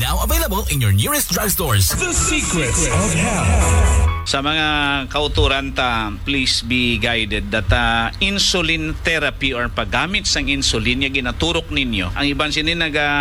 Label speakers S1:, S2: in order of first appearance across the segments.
S1: Now available in your nearest drugstores.
S2: The Secrets of Health.
S3: Sa mga kauturan ta, please be guided that insulin therapy or paggamit sang insulin nga ginaturok ninyo. Ang iban sini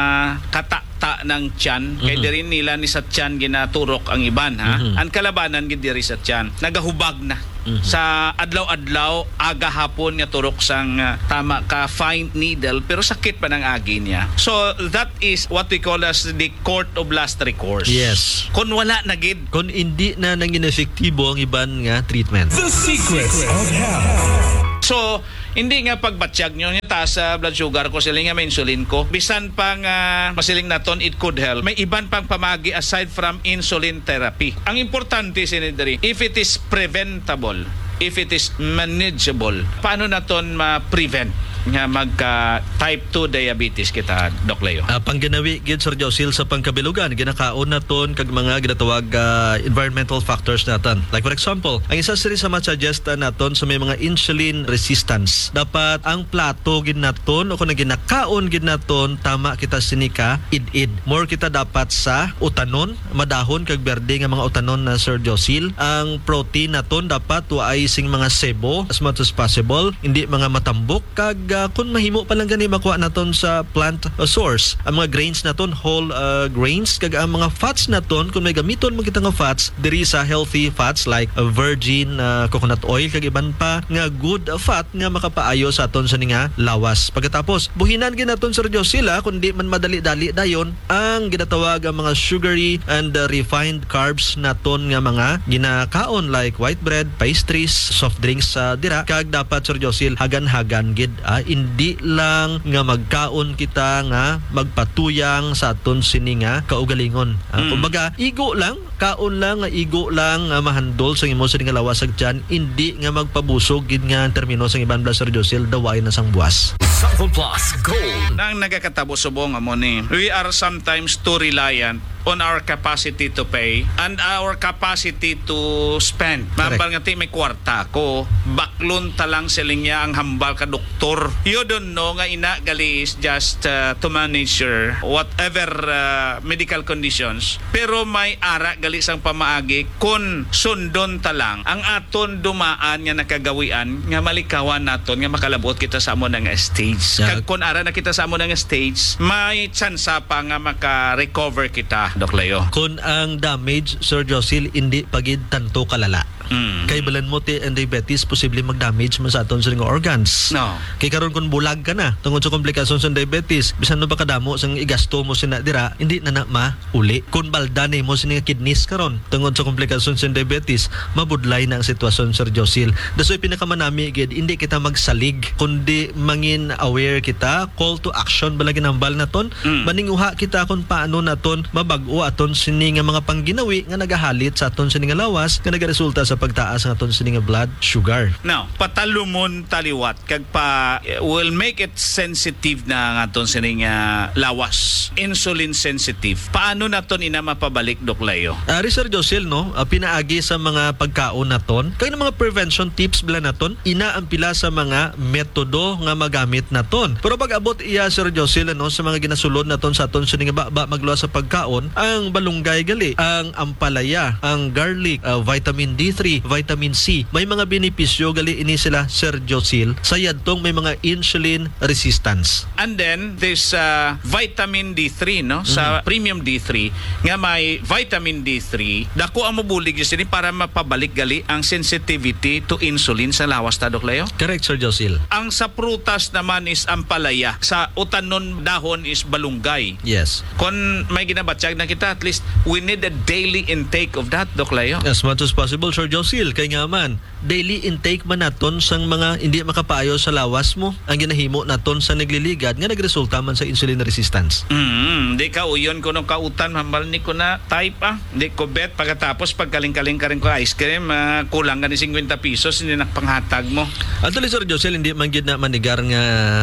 S3: nagakata ng tiyan, kay diri nila ni sa tiyan ginaturok ang iban ha. Ang kalabanan gid diri sa tiyan, nagahubag na. Sa adlaw-adlaw aga hapon nga turok sang tama ka fine needle pero sakit pa ng agi niya. So that is what we call as the court of last recourse.
S4: Yes.
S3: Kung wala na gid,
S4: Kung hindi na nangin efektibo ang iban nga treatment.
S2: The Secrets of Health.
S3: so hindi nga pagbatsyag nyo taas sa blood sugar ko, siling nga may insulin ko, bisan pang masiling naton it could help. May iban pang pamagi aside from insulin therapy. Ang importante sinidiri, if it is preventable, if it is manageable, paano naton ma-prevent nga magka type 2 diabetes kita, Doc Leo?
S4: Pangginawi gid Sir Josil sa pangkabilugan, ginakaon naton kag mga ginatawag environmental factors naton. Like for example, ang isa sa ma-suggest naton sa may mga insulin resistance, dapat ang plato gid naton o kung ginakaon gid naton tama kita sinika id-id. More kita dapat sa utanon, madahon kag berde nga mga utanon na Sir Josil. Ang protein naton dapat waay sing mga sebo as much as possible, hindi mga matambok kag kung mahimo pa lang gani makuha naton sa plant source. Ang mga grains naton whole grains kag ang mga fats naton kung may gamiton mo kita nga fats diri sa healthy fats like virgin coconut oil kag iban pa nga good fat nga makapaayo sa aton sa nga lawas. Pagkatapos buhinan gid naton Sir Josila kundi man madali-dali dayon ang ginatawag ang mga sugary and refined carbs naton nga mga ginakaon like white bread, pastries, soft drinks dira kag dapat Sir Josil hagan-hagan gid hindi lang nga magkaon kita nga magpatuyang sa aton sini nga kaugalingon. Kumbaga igo lang, kaon lang nga igo lang mahandol sa imo sini nga lawas ag tiyan, hindi nga magpabusog gid nga ang termino sa iban bla Sir Josel daway na sang buwas.
S1: Sample Plus Gold.
S3: Nang nagakatabo subong amo ni, we are sometimes too reliant on our capacity to pay and our capacity to spend. Mambal nga ti may kwarta ko, baklon talang siling niya ang hambal ka doktor. You don't know nga ina gali is just to manage your whatever medical conditions. Pero may ara gali sang pamaagi kun sundon talang ang aton dumaan nga nakagawian nga malikawan naton nga makalabot kita sa amo nga stage. Kag kun ara na kita sa amo nga stage, may tsansa pa nga maka-recover kita, Doc Leo.
S4: Kung ang damage Sir Josil hindi pagid tanto kalala. Kay balan mo ti and diabetes posible mag-damage mo sa aton sa organs.
S3: No.
S4: Kay karon kun bulag ka na tungod sa komplikasyon sa diabetes, bisan no ba kadamo sang igasto mo sina dira, hindi na mauli. Kun baldan mo sini kidneys karon tungod sa komplikasyon sa diabetes, mabudlay na ang sitwasyon Sir Josil. Dasoy pinakamanami gid hindi kita magsalig kundi mangin aware kita, call to action balagi nambal naton, maninguha kita kung paano naton mabag-o aton sini nga mga pangginawi nga nagahalit sa aton sini nga lawas nga nagaresulta sa pagtaas ng aton sini nga blood sugar.
S3: Now, patalumon taliwat kag pa will make it sensitive na aton sini nga lawas. Insulin sensitive. Paano naton ina mapabalik, Doc Leo?
S4: Sir Josil no, pinaagi sa mga pagkaon naton kay mga prevention tips bala naton ina ang pila sa mga metodo nga magamit naton. Pero pag abot iya Sir Josil no sa mga ginasulod naton sa aton sini nga magluwa sa pagkaon, ang balunggay gali, ang ampalaya, ang garlic, vitamin D3, vitamin C, may mga benepisyo gali ini sila Sir Josil sa yadtong may mga insulin resistance.
S3: And then this vitamin D3 no sa premium D3 nga may vitamin D3 dako ang mabulig sini para mapabalik gali ang sensitivity to insulin sa lawas ta, Doc Leo.
S4: Correct Sir Josil.
S3: Ang sa prutas naman is ampalaya, sa utanon dahon is balunggay.
S4: Yes.
S3: Kung may ginabatsyag na kita, at least we need a daily intake of that, Doc Leo.
S4: As much as possible Sir Josil, kay nga man daily intake man naton sang mga hindi makapaayo sa lawas mo ang ginahimo naton sa nagliligad nga nagresulta man sa insulin resistance.
S3: Di ka uyon ko nung kautan, mambal ni ko na type di ko bet pagkatapos pagkaling-kaling ka rin ko ice cream, kulang ka ni 50 pesos hindi nakpanghatag mo.
S4: Actually Sir Josel, hindi man gid na manigar nga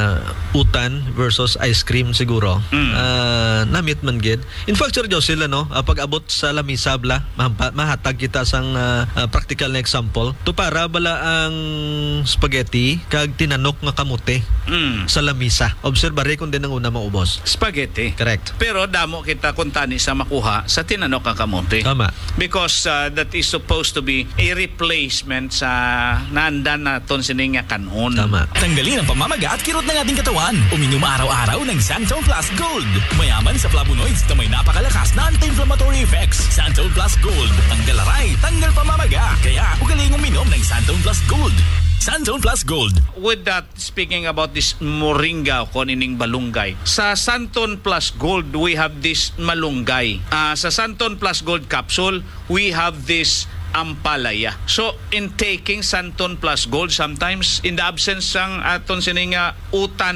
S4: utan versus ice cream siguro. Namit man gid. In fact Sir Josel pag abot sa lamisa bla mahatag kita sang practical na example. To para bala ang spaghetti kag tinanok nga kamote sa lamisa. Observare kung din ang una maubos.
S3: Spaghetti.
S4: Correct.
S3: Pero damo kita kung tani sa makuha sa tinanok nga kamote.
S4: Tama.
S3: Because that is supposed to be a replacement sa naandan naton sining nga kanon.
S4: Tama.
S1: Tanggalin ang pamamaga at kirot ng ating katawan. Uminom araw-araw ng Santon Plus Gold. Mayaman sa flavonoids na may napakalakas na anti-inflammatory effects. Santon Plus Gold. Tanggal aray, tanggal pamamaga. Kaya ugaling uminom ng Santon Plus Gold. Santon Plus Gold.
S3: With that, speaking about this moringa o kanining balunggay, sa Santon Plus Gold, we have this malunggay. Sa Santon Plus Gold capsule, we have this ampalaya. So, in taking Santon Plus Gold, sometimes, in the absence ng aton sining utan